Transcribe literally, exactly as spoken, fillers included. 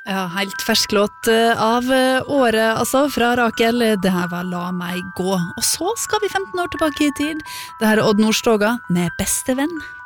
Ja, helt fersk låt eh, av eh, året, altså, fra Rakel. Det her var La meg gå. Og så skal vi femten år tilbake i tid. Det her er Odd Nordstoga med Bestevenn.